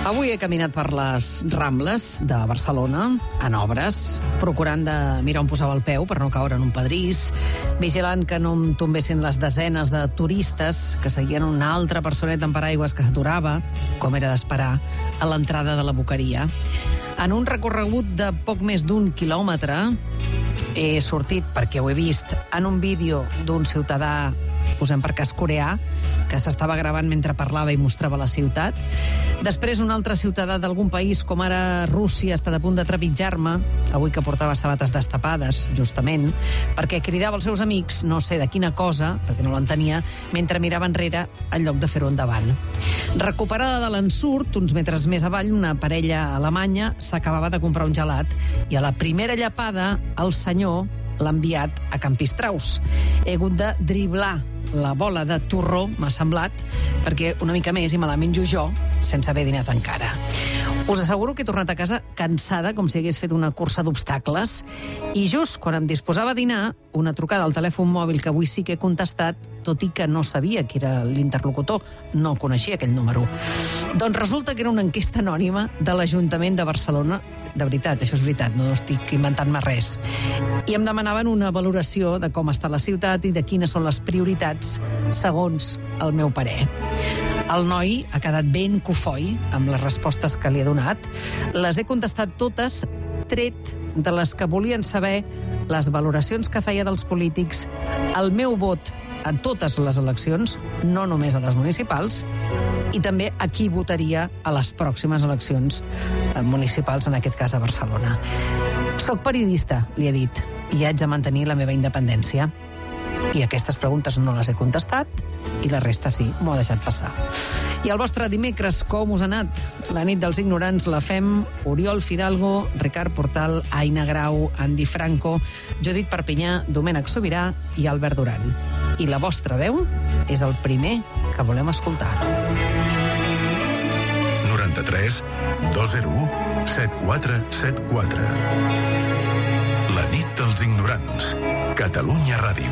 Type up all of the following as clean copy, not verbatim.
Avui he caminat per les Rambles de Barcelona, en obres, procurant de mirar on posava el peu per no caure en un pedrís, vigilant que no em tombessin les desenes de turistes que seguien una altra personeta amb paraigües que s'aturava, com era d'esperar, a l'entrada de la Boqueria. En un recorregut de poc més d'1 quilòmetre he sortit, perquè ho he vist, en un vídeo d'un ciutadà, posem per cas coreà, que s'estava gravant mentre parlava i mostrava la ciutat. Després, un altre ciutadà d'algun país, com ara Rússia, ha estat a punt de trepitjar-me, avui que portava sabates destapades, justament, perquè cridava als seus amics, no sé de quina cosa, perquè no l'entenia, mentre mirava enrere en lloc de fer-ho endavant. Recuperada de l'ensurt, uns metres més avall, una parella alemanya s'acabava de comprar un gelat i a la primera llapada el senyor l'ha enviat a Campistraus. He hagut de driblar la bola de torró, m'ha semblat, perquè una mica més i me la menjo jo, sense haver dinat encara. Us asseguro que he tornat a casa cansada, com si hagués fet una cursa d'obstacles, i just quan em disposava a dinar, una trucada al telèfon mòbil que avui sí que he contestat, tot i que no sabia qui era l'interlocutor, no coneixia aquell número. Doncs resulta que era una enquesta anònima de l'Ajuntament de Barcelona. De veritat, això és veritat, no estic inventant-me res. I em demanaven una valoració de com està la ciutat i de quines són les prioritats segons el meu parer. El noi ha quedat ben cofoi amb les respostes que li he donat. Les he contestat totes, tret de les que volien saber les valoracions que feia dels polítics, el meu vot a totes les eleccions, no només a les municipals, i també a qui votaria a les pròximes eleccions municipals, en aquest cas a Barcelona. Soc periodista, li he dit, i haig de mantenir la meva independència. I aquestes preguntes no les he contestat, i la resta sí, m'ho ha deixat passar. I el vostre dimecres, com us ha anat? La nit dels ignorants la fem Oriol Fidalgo, Ricard Portal, Aina Grau, Andy Franco, Judit Perpinyà, Domènec Sobirà i Albert Duran. I la vostra veu és el primer que volem escoltar. 93 201 7474. La nit dels ignorants. Catalunya Ràdio.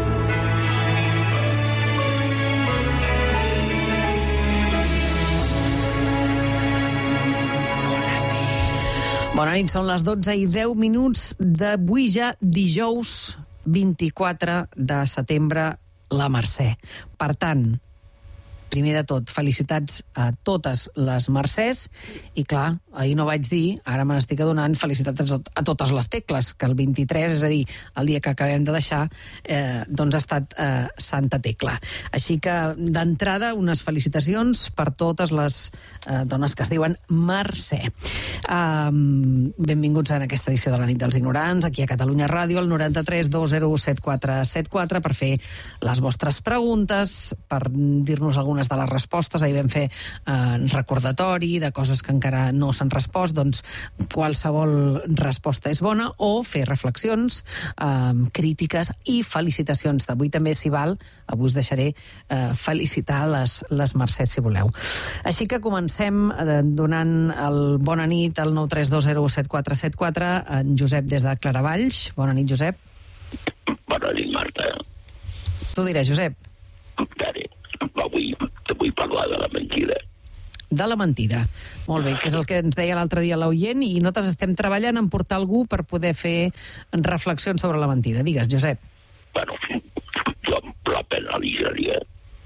Bona nit, són les 12:10 d'avui ja dijous 24 de setembre, la Mercè. Per tant, primer de tot, felicitats a totes les Mercès i, clar, ahir no vaig dir, ara me n'estic adonant, felicitats a totes les Tecles, que el 23, és a dir, el dia que acabem de deixar, doncs ha estat Santa Tecla. Així que, d'entrada, unes felicitacions per totes les dones que es diuen Mercè. Benvinguts en aquesta edició de la nit dels ignorants, aquí a Catalunya Ràdio, al 93 201 7474, per fer les vostres preguntes, per dir-nos algunes de les respostes. Ahir vam fer recordatori de coses que encara no s'han respost, doncs qualsevol resposta és bona, o fer reflexions, crítiques i felicitacions. D'avui també s'hi val, avui us deixaré felicitar les Mercès, si voleu. Així que comencem donant el bona nit al 932017474, en Josep des de Claravalls. Bona nit, Josep. Bona nit, Marta. Tu diràs, Josep. Avui te vull parlar de la mentida. De la mentida. Molt bé, que és el que ens deia l'altre dia l'oient, i nosaltres estem treballant en portar algú per poder fer reflexions sobre la mentida. Digues, Josep. Bueno, jo la penalitzaria.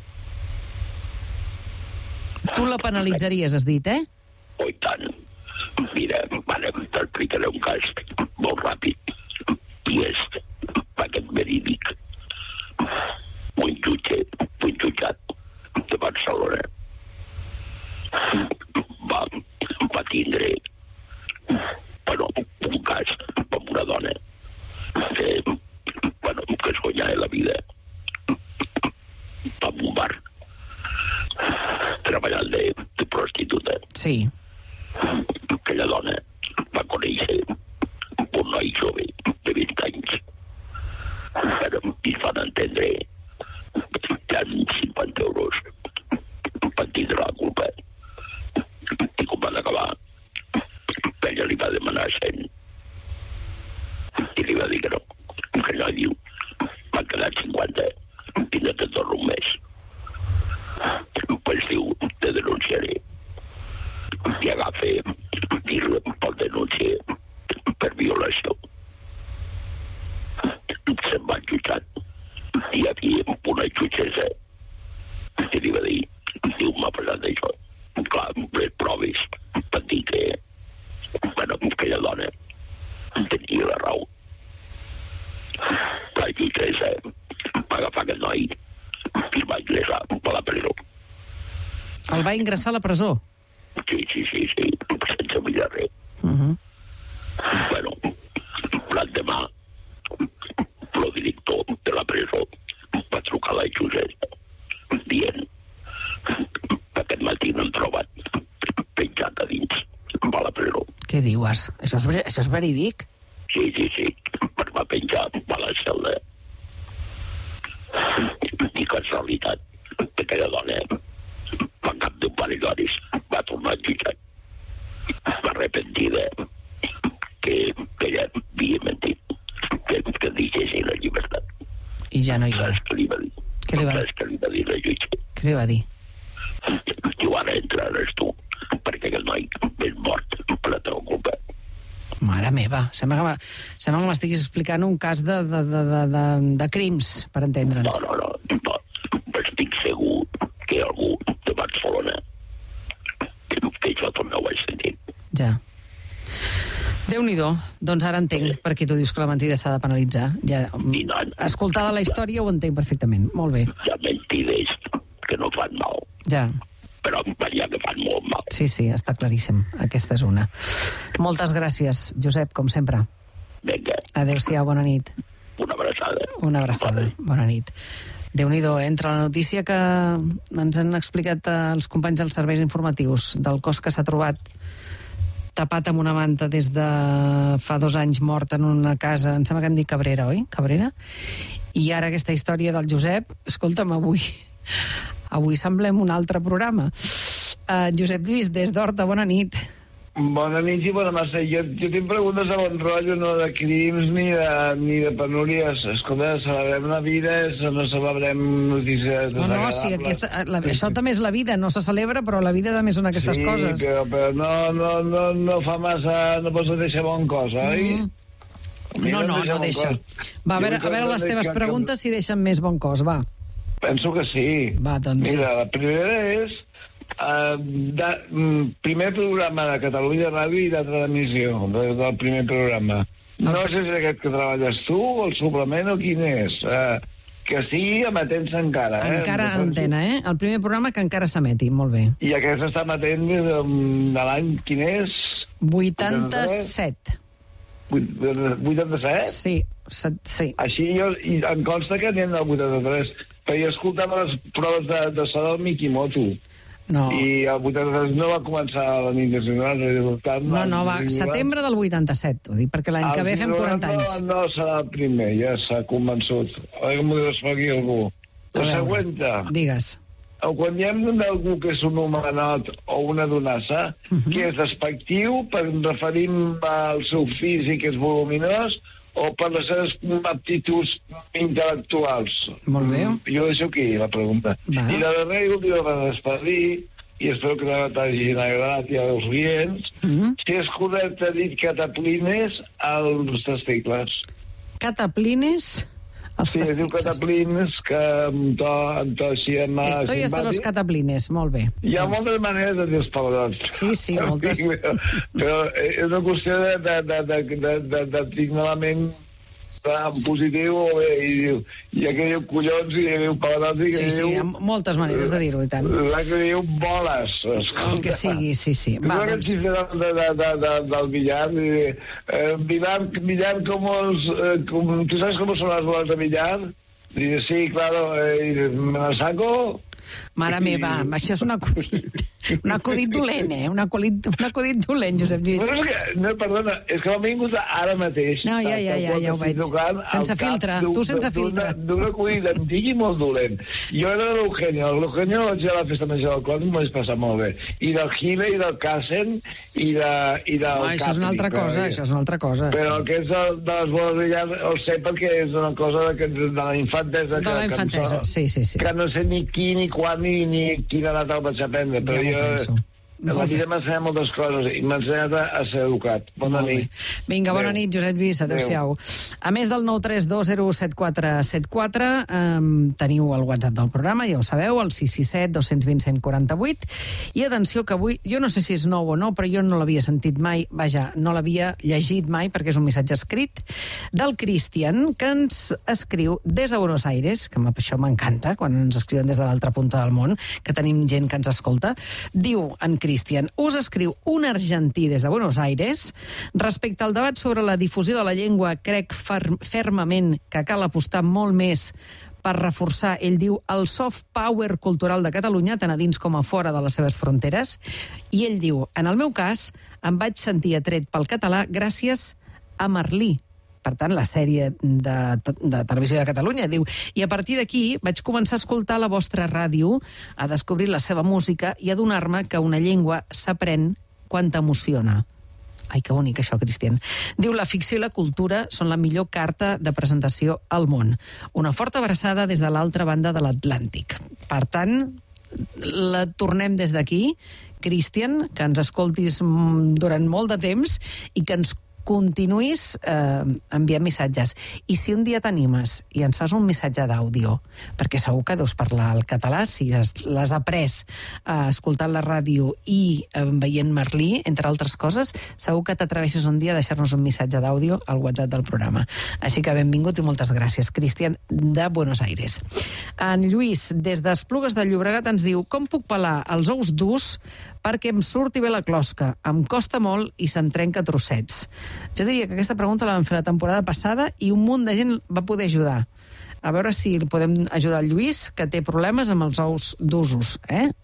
Tu la penalitzaries, has dit, eh? Oh, i tant. Mira, t'explicaré un cas molt ràpid. I és aquest verídic. Un jutjat de Barcelona va tindre un cas amb una dona que es guanyava la vida en un bar treballant de prostituta. Sí. Aquella dona va conèixer un noi jove de 20 anys i es van entendre que amb 50 euros van tindre la culpa, i com van acabar ella li va demanar 100 i li va dir que no, que no, diu m'han quedat 50 i no te torno un mes. Pues diu, te denunciaré. m'ha passat això. Clar, les proves van dir que aquella dona tenia la raó. La jutgessa va agafar aquest noi i el va ingressar a la presó. El va ingressar a la presó? Sí, sense mirar res. L'endemà, el director de la presó va trucar a la jutgessa dient que aquest matí no han trobat penjat a dins a la presó. Què dius? Això és verídic? Sí. Però va penjar a la cel·la. I casualitat, aquella dona, al cap d'un parell d'hores, va tornar al jutjat. Va arrepentida que ella havia mentit, que deixessin la llibertat. I ja no hi va. Saps què li va dir? Què li va dir la jutge? Què li va dir? Diu, ara entraràs tu, perquè aquest noi és mort per la teva culpa. Mare meva, sembla que m'estiguis explicant un cas de crims, per entendre'ns. No. Estic segur que algú de Barcelona que jo també ho vaig sentir. Ja. Déu-n'hi-do. Doncs ara entenc per què tu dius que la mentida s'ha de penalitzar. Ja, escoltada la història ho entenc perfectament. Molt bé. Hi ha mentides que no fan mal. Ja. Però hi ha que fan molt mal. Sí, està claríssim. Aquesta és una. Moltes gràcies, Josep, com sempre. Vinga. Adéu-siau, bona nit. Una abraçada. Una abraçada, bona nit. Déu-n'hi-do, entre la notícia que ens han explicat els companys dels serveis informatius del cos que s'ha trobat tapat amb una manta des de fa 2 anys mort en una casa, em sembla que han dit Cabrera, oi? Cabrera? I ara aquesta història del Josep, escolta'm, avui semblem un altre programa. Josep Lluís, des d'Horta, bona nit. Bona nit i bona massa. Jo tinc preguntes de bon rotllo, no de crims ni de penúries. Escolta, celebrem la vida, no celebrem notícies desagradables. Sí, això també és la vida, no se celebra, però la vida també són aquestes coses. Sí, però no fa massa, no pots deixar bon cos, oi? No deixa. Va, a veure les teves preguntes si deixen més bon cos, va. Penso que sí. Va, doncs. Mira, la primera és primer programa de Catalunya Ràdio i d'altra emissió del primer programa. No sé si és aquest que treballes tu o el suplement o quin és. Que sigui emetent-se encara. Encara en antena, El primer programa que encara s'emeti, molt bé. I aquest s'està emetent de l'any, quin és? 87. 87? Sí. Així em consta que n'hi ha del 83. Però jo escoltava les proves de so del Mikimoto. No. I el 83 no va començar la nit de Ciutadans. No, va setembre del 87, ho dic, perquè l'any que ve fem 40 anys. No serà el primer, ja s'ha convençut. Oi que m'ho despegui algú. La següent. Digues. Quan diem d'algú que és un homenot o una donassa, que és despectiu, referim al seu físic, que és voluminós, o per les seves aptituds intel·lectuals. Molt bé. Jo deixo aquí la pregunta. Va. I la darrera i última per despedir, i espero que t'hagin agradat i als oients, si és correcte dir cataplines als testicles. Cataplines? Sí, es diu cataplines, que amb to així... Estoy hasta los cataplines, molt bé. Hi ha moltes maneres de dir els pebrots. Sí, moltes. Però és una qüestió de dir malament en positiu, i aquell diu collons, i diu pebrots, i que diu... Sí, hi ha moltes maneres de dir-ho, i tant. La que diu boles. El que sigui, sí. Va, doncs... del billar, billar com els... ¿Tú sabes cómo son las bolas de billar? Dice, sí, claro, me la saco... Mare meva, això és un acudit dolent, Un acudit dolent, Josep Lluís. No, perdona, és que m'ha vingut ara mateix. No, ja ho veig. Sense filtre, tu sense filtre. D'un acudit antic i molt dolent. Jo era de l'Eugenio vaig a la festa major del Clot i m'ho vaig passar molt bé. I del Gile, i del Cassen, i del Capri. Això és una altra cosa, Però el que és de les boles de llar, ho sé perquè és una cosa de la infantesa. De la infantesa, sí. Que no sé ni qui, ni quan, ni quina data el vaig aprendre, però La vida m'ha ensenyat moltes coses i m'ha ensenyat a ser educat. Bona nit. Vinga, bona nit, Josep Lluís, adéu-siau. A més del 932017474, teniu el WhatsApp del programa, ja ho sabeu, el 667-220-148. I atenció, que avui, jo no sé si és nou o no, però jo no l'havia sentit mai, vaja, no l'havia llegit mai, perquè és un missatge escrit, del Cristian, que ens escriu des de Buenos Aires, que això m'encanta, quan ens escriuen des de l'altra punta del món, que tenim gent que ens escolta. Diu en Cristian, us escriu un argentí des de Buenos Aires. Respecte al debat sobre la difusió de la llengua, crec fermament que cal apostar molt més per reforçar, ell diu, el soft power cultural de Catalunya, tant a dins com a fora de les seves fronteres. I ell diu, en el meu cas, em vaig sentir atret pel català gràcies a Merlí, per tant, la sèrie de Televisió de Catalunya, diu. I a partir d'aquí vaig començar a escoltar la vostra ràdio, a descobrir la seva música i a adonar-me que una llengua s'aprèn quan t'emociona. Ai, que bonic això, Cristian. Diu, la ficció i la cultura són la millor carta de presentació al món. Una forta abraçada des de l'altra banda de l'Atlàntic. Per tant, la tornem des d'aquí, Cristian, que ens escoltis durant molt de temps i que ens continuïs enviant missatges. I si un dia t'animes i ens fas un missatge d'àudio, perquè segur que deus parlar el català, si l'has après escoltant la ràdio i veient Merlí, entre altres coses, segur que t'atreveixes un dia a deixar-nos un missatge d'àudio al WhatsApp del programa. Així que benvingut i moltes gràcies, Cristian, de Buenos Aires. En Lluís, des d'Esplugues de Llobregat, ens diu, com puc pelar els ous durs perquè em surti bé la closca? Em costa molt i se'n trenca a trossets. Jo diria que aquesta pregunta la vam fer la temporada passada i un munt de gent va poder ajudar. A veure si podem ajudar el Lluís, que té problemes amb els ous d'usos,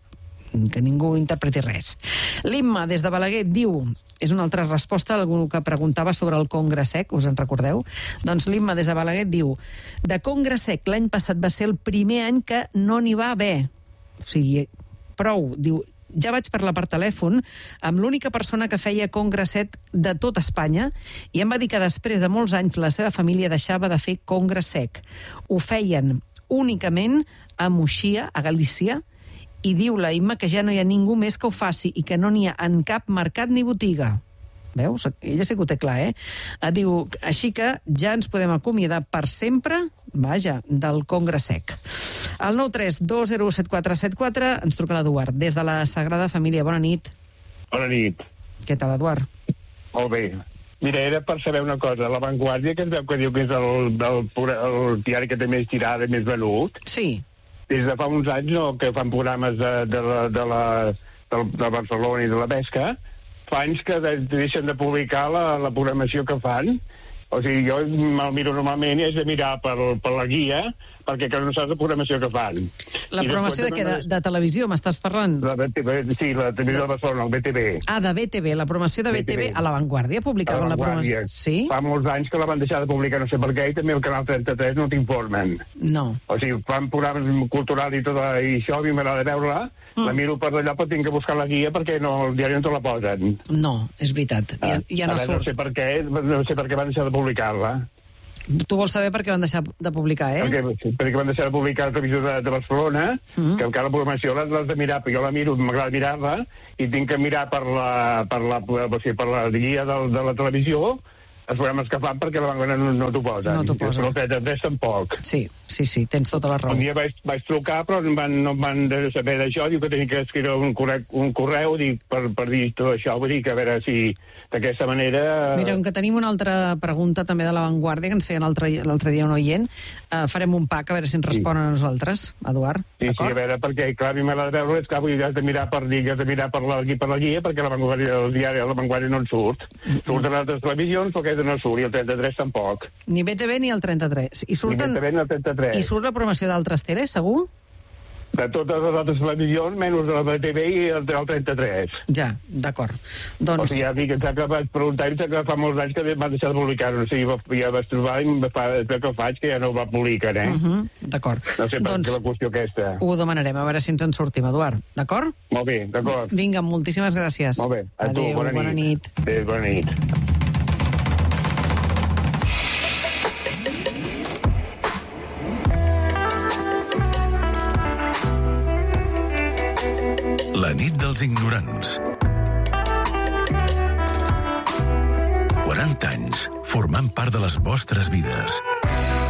que ningú interpreti res. L'Imma, des de Balaguer, diu, és una altra resposta a algú que preguntava sobre el Congressec, us en recordeu? Doncs l'Imma, des de Balaguer, diu, de Congressec l'any passat va ser el primer any que no n'hi va haver. O sigui, prou, diu, ja vaig parlar per telèfon amb l'única persona que feia Congressec de tot Espanya i em va dir que després de molts anys la seva família deixava de fer Congressec. Ho feien únicament a Moixia, a Galícia, i diu la Imma que ja no hi ha ningú més que ho faci i que no n'hi ha en cap mercat ni botiga. Veus? Ella sí que ho té clar, Diu, així que ja ens podem acomiadar per sempre, vaja, del Congressec. Al 932017474 ens truca l'Eduard, des de la Sagrada Família. Bona nit. Bona nit. Què tal, Eduard? Molt bé. Mira, era per saber una cosa. La Vanguardia, que es veu que diu que és el diari que té més tirada i més venut. Sí. Des de fa uns anys, no, que fan programes de Barcelona i de la pesca, fa anys que deixen de publicar la programació que fan. O sigui, jo me'l miro normalment i haig de mirar per la guia perquè no saps la programació que fan. La programació de què? De televisió, m'estàs parlant? Sí, la televisió de Barcelona, el BTV. Ah, de BTV, la programació de BTV. A La Vanguardia publicaven la programació? Sí? Fa molts anys que la van deixar de publicar, no sé per què, i també el Canal 33 no t'informen. No. O sigui, fan programes culturals i tot, i això, a mi m'agrada veure-la, la miro per allà, però tinc que buscar la guia perquè el diari no te la posen. No, és veritat. Ja no surt. No sé per què van deixar de publicar-la. Tu vols saber per què van deixar de publicar, Perquè van deixar de publicar la televisió de Barcelona, que encara la programació l'has de mirar, però jo la miro, m'agrada mirar-la, i tinc que mirar per la guia de la televisió els programes que fan perquè la Vanguardia no t'ho posen. No t'ho posen. Però el 33 tampoc. Sí, tens tota la raó. Un dia vaig trucar, però no em van saber d'això, diu que tenia que escriure un correu per dir tot això, vull dir que a veure si d'aquesta manera... Mira, com que tenim una altra pregunta també de La Vanguardia, que ens feien l'altre dia un oient, farem un pack a veure si ens responen a nosaltres, Eduard. Sí, a veure, perquè clar, a mi m'agrada veure, és que avui has de mirar per la guia, perquè el diari de La Vanguardia no en surt. Surten altres televisions, però aquesta no surt, i el 33 tampoc. Ni BTV ni el 33. Ni BTV ni el 33. I surt la programació d'altres teles, segur? De totes les altres televisions, menys la BTV i el 33. Ja, d'acord. Doncs... O sigui, ja dic, que vaig preguntar, que fa molts anys que van deixar de publicar-ho. O sigui, ja vaig trobar i espero que faig, que ja no ho va publicar, D'acord. No sé per què la qüestió aquesta. Ho demanarem, a veure si ens en sortim, Eduard. D'acord? Molt bé, d'acord. Vinga, moltíssimes gràcies. Molt bé. A tu, bona nit. Adéu, bona nit. La nit dels dels ignorants. 40 anys formant part de les vostres vides.